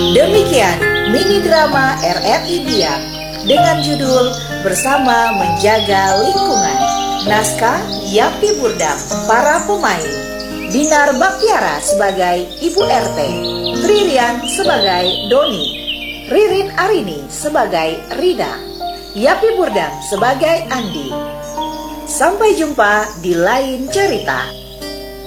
Demikian mini drama RRI Biak dengan judul Bersama Menjaga Lingkungan. Naskah Yapi Burdam. Para pemain: Binar Baktiara sebagai Ibu RT, Tririan sebagai Doni, Ririn Arini sebagai Rida, Yapi Burdam sebagai Andi. Sampai jumpa di lain cerita.